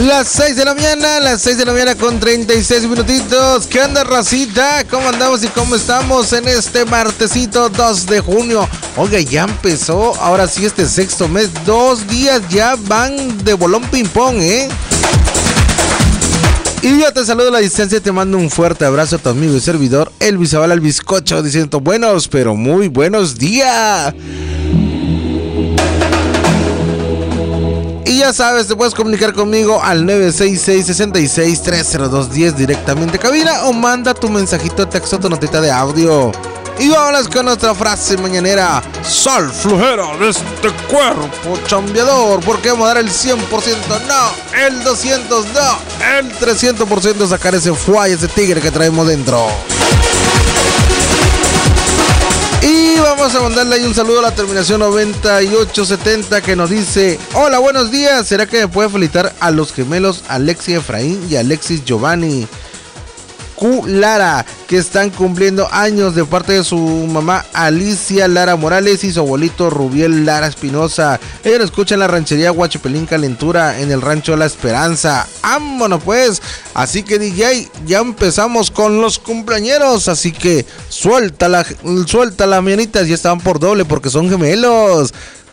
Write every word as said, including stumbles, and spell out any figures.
Las seis de la mañana, las seis de la mañana con treinta y seis minutitos. ¿Qué onda, racita? ¿Cómo andamos y cómo estamos en este martesito dos de junio? Oiga, ya empezó, ahora sí este sexto mes, dos días ya van de bolón ping pong, ¿eh? Y yo te saludo a la distancia y te mando un fuerte abrazo a tu amigo y servidor, Elvis Zavala el Bizcocho, diciendo buenos, pero muy buenos días. Y ya sabes, te puedes comunicar conmigo al nueve seis seis, seis seis, tres cero dos, uno cero directamente a cabina o manda tu mensajito de texto, tu notita de audio. Y vámonos con nuestra frase mañanera: sal flujera de este cuerpo chambeador, porque vamos a dar el cien por ciento, no, el doscientos por ciento, no, el trescientos por ciento, sacar ese fuay, ese tigre que traemos dentro. Y vamos a mandarle ahí un saludo a la terminación noventa y ocho setenta que nos dice: hola, buenos días, ¿será que me puede felicitar a los gemelos Alexis Efraín y Alexis Giovanni Q Lara, que están cumpliendo años, de parte de su mamá Alicia Lara Morales y su abuelito Rubiel Lara Espinosa? Ellos lo escuchan en la ranchería Huachipelín Calentura, en el rancho La Esperanza. ¡Vámonos pues! Así que D J, ya empezamos con los cumpleañeros, así que suelta la, suelta las mañanitas, ya estaban por doble porque son gemelos.